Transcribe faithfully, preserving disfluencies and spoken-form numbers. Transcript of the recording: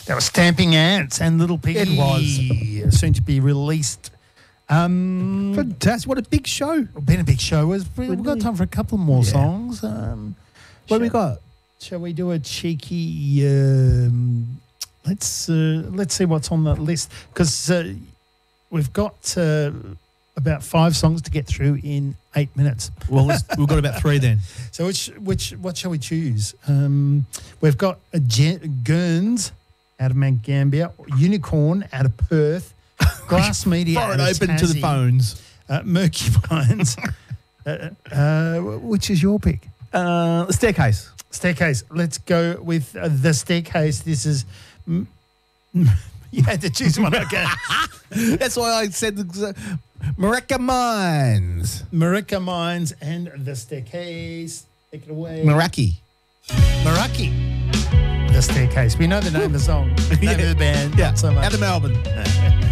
That was Stamping Ants and Little Piggy. It was. Soon to be released. Um, Fantastic. What a big show. Been a big show. We've we've got time for a couple more Yeah. songs. Um, What shall, have we got? Shall we do a cheeky... Um, let's uh, let's see what's on the list. Because uh, we've got uh, about five songs to get through in eight minutes. Well, let's, we've got about three then. So which which what shall we choose? Um, we've got a Gen- Gurns out of Mount Gambier, Unicorn out of Perth, Glass Media Throw out it of open to the Tassie, phones. uh, Murky Pines. uh, uh, which is your pick? Uh, the staircase. Staircase. Let's go with uh, the Staircase. This is. Mm, you had to choose one. Okay. That's why I said the Mareka Mines. Marika Mines and the Staircase. Take it away. Meraki. Meraki. The Staircase. We know the name of the song. Name Yeah. of the band. Yeah, Not so much. out of Melbourne.